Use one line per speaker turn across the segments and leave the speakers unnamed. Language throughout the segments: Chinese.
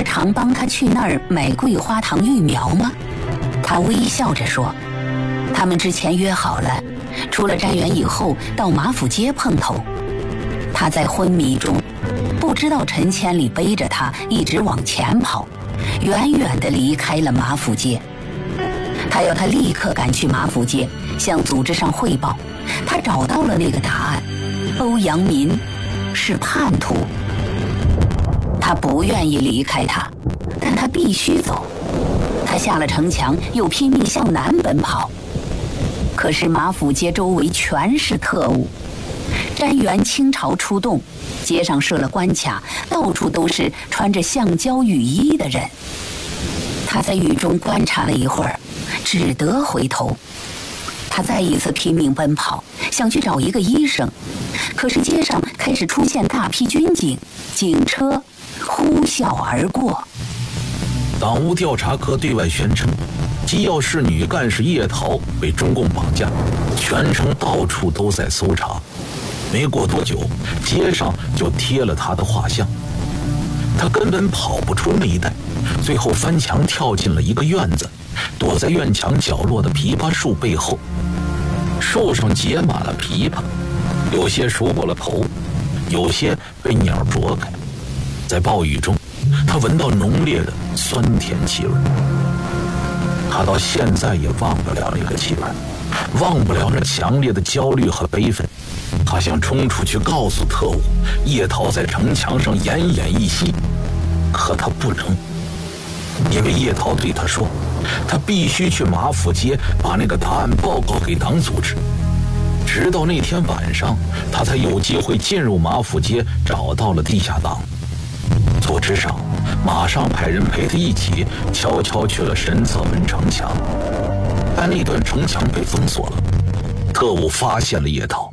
是常帮他去那儿买桂花糖玉苗吗？他微笑着说，他们之前约好了，出了斋园以后到马府街碰头。他在昏迷中，不知道陈千里背着他一直往前跑，远远地离开了马府街。他要他立刻赶去马府街，向组织上汇报。他找到了那个答案，欧阳民是叛徒。他不愿意离开他，但他必须走。他下了城墙，又拼命向南奔跑。可是马府街周围全是特务，斋园倾巢出动，街上设了关卡，到处都是穿着橡胶雨衣的人。他在雨中观察了一会儿，只得回头。他再一次拼命奔跑，想去找一个医生，可是街上开始出现大批军警，警车呼啸而过。
党务调查科对外宣称，机要室女干事叶桃被中共绑架，全城到处都在搜查。没过多久，街上就贴了他的画像。他根本跑不出那一带，最后翻墙跳进了一个院子，躲在院墙角落的枇杷树背后。树上结满了枇杷，有些熟过了头，有些被鸟啄开。在暴雨中，他闻到浓烈的酸甜气味。他到现在也忘不了那个气味，忘不了那强烈的焦虑和悲愤。他想冲出去告诉特务，叶桃在城墙上奄奄一息，可他不能，因为叶桃对他说，他必须去马府街把那个答案报告给党组织。直到那天晚上，他才有机会进入马府街，找到了地下党。组织上马上派人陪他一起悄悄去了神策门城墙，但那段城墙被封锁了。特务发现了叶桃。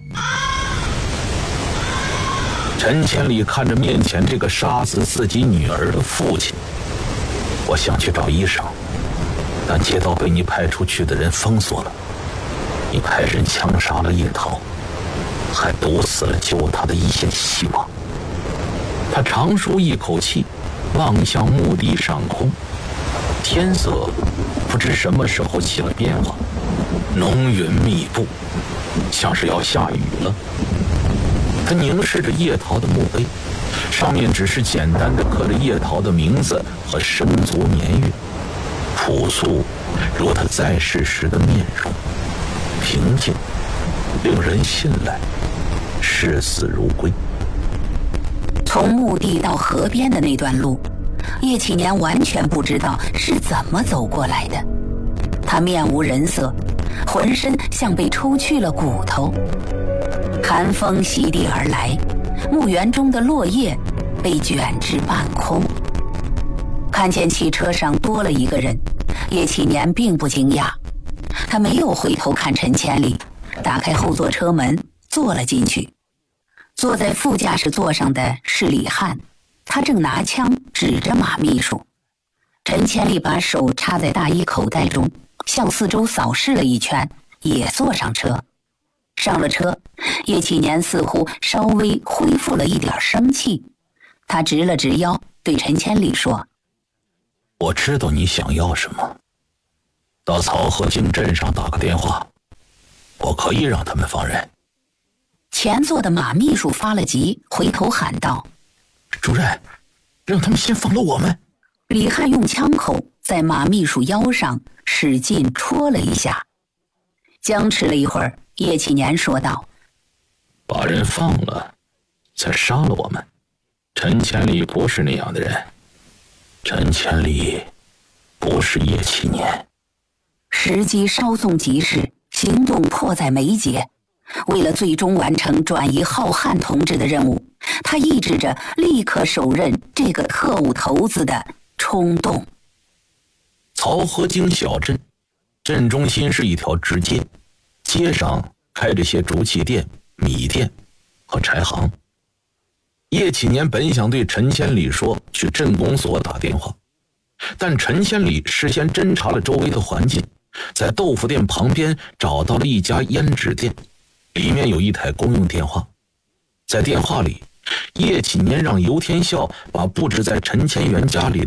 陈千里看着面前这个杀死自己女儿的父亲，我想去找医生，但街道被你派出去的人封锁了。你派人枪杀了叶桃，还毒死了救他的一线希望。他长舒一口气，望向墓地上空。天色不知什么时候起了变化，浓云密布，像是要下雨了。他凝视着叶桃的墓碑，上面只是简单的刻着叶桃的名字和生卒年月，朴素如他在世时的面容，平静，令人信赖，视死如归。
从墓地到河边的那段路，叶启年完全不知道是怎么走过来的。他面无人色，浑身像被抽去了骨头。寒风袭地而来，墓园中的落叶被卷至半空。看见汽车上多了一个人，叶启年并不惊讶。他没有回头看陈千里，打开后座车门坐了进去。坐在副驾驶座上的是李汉，他正拿枪指着马秘书。陈千里把手插在大衣口袋中，向四周扫视了一圈，也坐上车。上了车，叶启年似乎稍微恢复了一点生气。他直了直腰，对陈千里说：“
我知道你想要什么，到曹河泾镇上打个电话，我可以让他们放人。”
前座的马秘书发了急，回头喊道：“
主任，让他们先放了我们。”
李汉用枪口在马秘书腰上使劲戳了一下。僵持了一会儿，叶启年说道：“
把人放了，再杀了我们。陈千里不是那样的人，陈千里不是叶启年。”
时机稍纵即逝，行动迫在眉睫。为了最终完成转移浩瀚同志的任务，他抑制着立刻手刃这个特务头子的冲动。
曹河泾小镇，镇中心是一条直街，街上开着些竹器店、米店和柴行。叶启年本想对陈千里说去镇公所打电话，但陈千里事先侦查了周围的环境，在豆腐店旁边找到了一家胭脂店，里面有一台公用电话。在电话里，叶启年让尤天笑把布置在陈千元家里